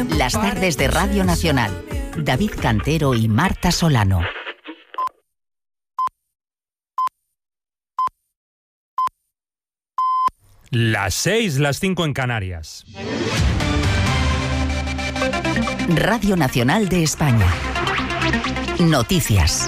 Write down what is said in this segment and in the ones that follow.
Las tardes de Radio Nacional. David Cantero y Marta Solano. Las 6, las 5 en Canarias. Radio Nacional de España. Noticias.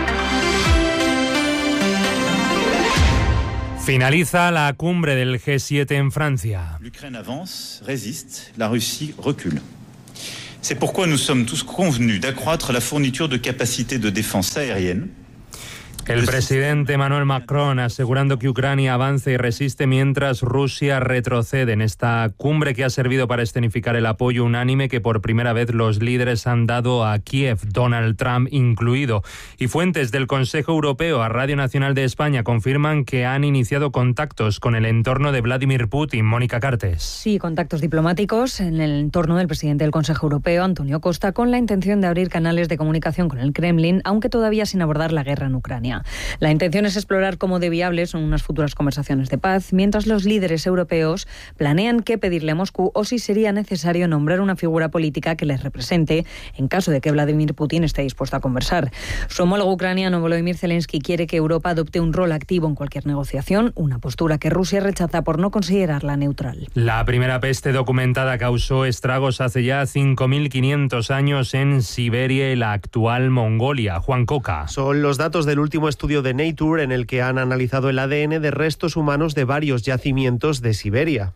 Finaliza la cumbre del G7 en Francia. L'Ukraine avance, résiste, la Russie recule. C'est pourquoi nous sommes tous convenus d'accroître la fourniture de capacités de défense aérienne. El presidente Emmanuel Macron asegurando que Ucrania avanza y resiste mientras Rusia retrocede en esta cumbre que ha servido para escenificar el apoyo unánime que por primera vez los líderes han dado a Kiev, Donald Trump incluido. Y fuentes del Consejo Europeo a Radio Nacional de España confirman que han iniciado contactos con el entorno de Vladimir Putin. Mónica Cartes. Sí, contactos diplomáticos en el entorno del presidente del Consejo Europeo, Antonio Costa, con la intención de abrir canales de comunicación con el Kremlin, aunque todavía sin abordar la guerra en Ucrania. La intención es explorar cómo de viables son unas futuras conversaciones de paz, mientras los líderes europeos planean qué pedirle a Moscú o si sería necesario nombrar una figura política que les represente en caso de que Vladimir Putin esté dispuesto a conversar. Su homólogo ucraniano Volodymyr Zelensky quiere que Europa adopte un rol activo en cualquier negociación, una postura que Rusia rechaza por no considerarla neutral. La primera peste documentada causó estragos hace ya 5.500 años en Siberia y la actual Mongolia. Juan Coca. Son los datos del último estudio de Nature en el que han analizado el ADN de restos humanos de varios yacimientos de Siberia.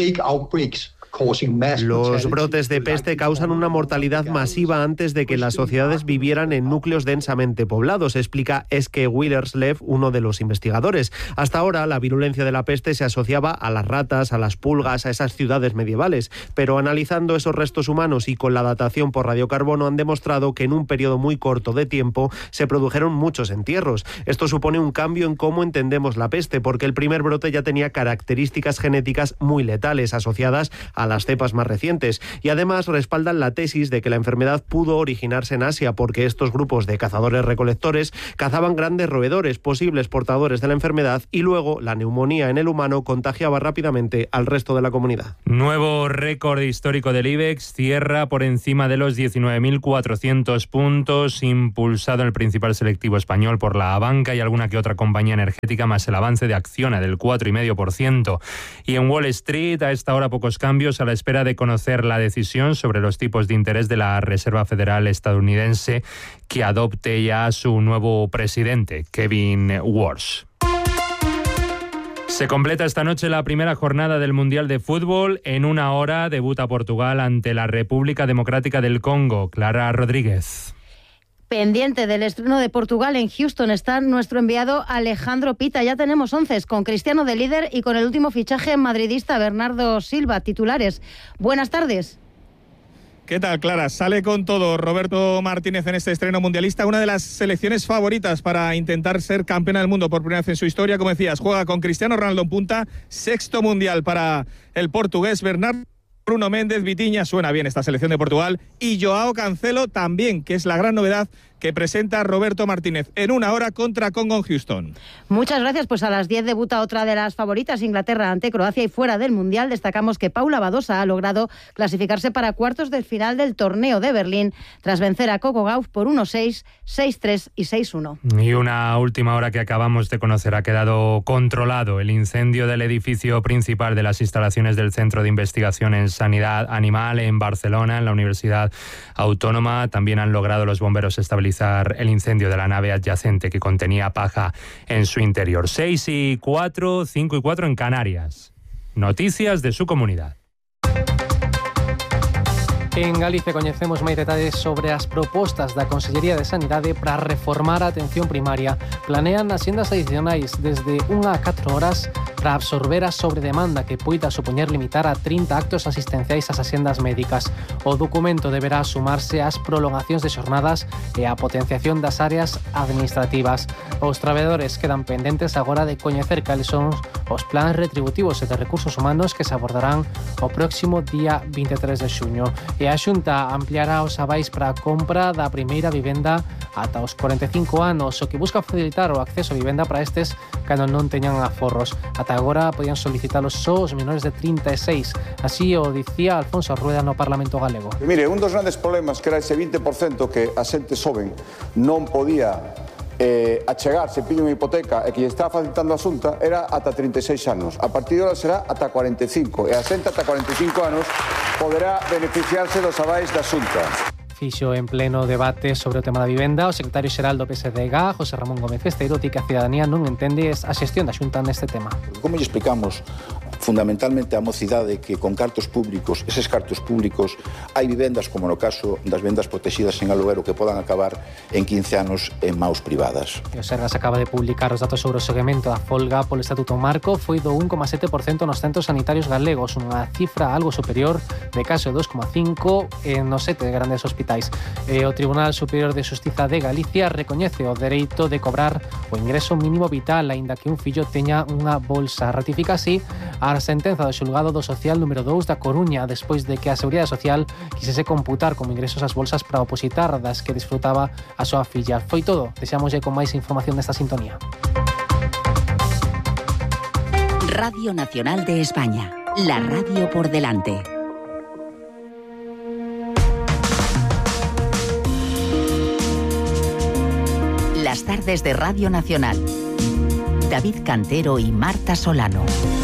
Los brotes de peste causan una mortalidad masiva antes de que las sociedades vivieran en núcleos densamente poblados, explica Eske Willerslev, uno de los investigadores. Hasta ahora, la virulencia de la peste se asociaba a las ratas, a las pulgas, a esas ciudades medievales, pero analizando esos restos humanos y con la datación por radiocarbono han demostrado que en un periodo muy corto de tiempo se produjeron muchos entierros. Esto supone un cambio en cómo entendemos la peste, porque el primer brote ya tenía características genéticas muy letales asociadas a las cepas más recientes y además respaldan la tesis de que la enfermedad pudo originarse en Asia porque estos grupos de cazadores-recolectores cazaban grandes roedores, posibles portadores de la enfermedad, y luego la neumonía en el humano contagiaba rápidamente al resto de la comunidad. Nuevo récord histórico del IBEX, cierra por encima de los 19.400 puntos, impulsado en el principal selectivo español por la banca y alguna que otra compañía energética, más el avance de Acciona del 4,5%. Y en Wall Street, a esta hora pocos cambios a la espera de conocer la decisión sobre los tipos de interés de la Reserva Federal estadounidense, que adopte ya su nuevo presidente, Kevin Warsh. Se completa esta noche la primera jornada del Mundial de Fútbol. En una hora debuta Portugal ante la República Democrática del Congo. Clara Rodríguez. Pendiente del estreno de Portugal en Houston está nuestro enviado Alejandro Pita. Ya tenemos 11 con Cristiano de líder y con el último fichaje madridista Bernardo Silva, titulares. Buenas tardes. ¿Qué tal, Clara? Sale con todo Roberto Martínez en este estreno mundialista, una de las selecciones favoritas para intentar ser campeona del mundo por primera vez en su historia. Como decías, juega con Cristiano Ronaldo en punta, sexto mundial para el portugués Bernardo. Bruno Méndez, Vitinha, suena bien esta selección de Portugal, y Joao Cancelo también, que es la gran novedad que presenta Roberto Martínez en una hora contra Congo en Houston. Muchas gracias. Pues a las 10 debuta otra de las favoritas, Inglaterra ante Croacia, y fuera del Mundial destacamos que Paula Badosa ha logrado clasificarse para cuartos del final del torneo de Berlín tras vencer a Coco Gauff por 1-6, 6-3 y 6-1. Y una última hora que acabamos de conocer, ha quedado controlado el incendio del edificio principal de las instalaciones del Centro de Investigación en Sanidad Animal en Barcelona, en la Universidad Autónoma. También han logrado los bomberos estabilizar el incendio de la nave adyacente que contenía paja en su interior. 6:04, 5:04 en Canarias. Noticias de su comunidad. En Galicia coñecemos máis detalles sobre as propostas da Consellería de Sanidade para reformar a atención primaria. Planean axendas adicionais desde 1 a 4 horas para absorber a sobredemanda que poida supoñer limitar a 30 actos asistenciais ás axendas médicas. O documento deberá sumarse ás prolongacións de xornadas e a potenciación das áreas administrativas. Os traballadores quedan pendentes agora de coñecer cales son os plans retributivos e de recursos humanos que se abordarán o próximo día 23 de xuño. E a Xunta ampliará os avais para a compra da primeira vivenda ata os 45 anos, o que busca facilitar o acceso a vivenda para estes cando non teñan aforros. Ata agora podían solicitalos só os menores de 36. Así o dicía Alfonso Rueda no Parlamento galego. Mire, un dos grandes problemas que era ese 20% que a xente xoven non podía achegarse, pide unha hipoteca e que lle estaba facilitando a Xunta era ata 36 anos. A partir de ahora será ata 45 e a xente ata 45 anos poderá beneficiarse dos avais da Xunta. Fixo en pleno debate sobre o tema da vivenda o secretario xeral do PSDG, José Ramón Gómez Festeiro, di que a cidadanía non entende a xestión da Xunta neste tema. Como lle explicamos fundamentalmente a mocidade que con cartos públicos, eses cartos públicos, hai vivendas como no caso das vendas protegidas en aluguero que podan acabar en 15 anos en maus privadas. E o Sergas acaba de publicar os datos sobre o seguimento da folga polo Estatuto Marco, foi do 1,7% nos centros sanitarios galegos, unha cifra algo superior de caso 2,5 nos 7 grandes hospitais. O Tribunal Superior de Xustiza de Galicia recoñece o dereito de cobrar o ingreso mínimo vital aínda que un fillo teña unha bolsa. Ratifica así a sentenza do xulgado do social número 2 da Coruña despois de que a Seguridade Social quisese computar como ingresos as bolsas para opositar das que disfrutaba a súa filla. Foi todo. Deseámoslle con máis información nesta sintonía. Radio Nacional de España. La radio por delante. Las tardes de Radio Nacional. David Cantero y Marta Solano.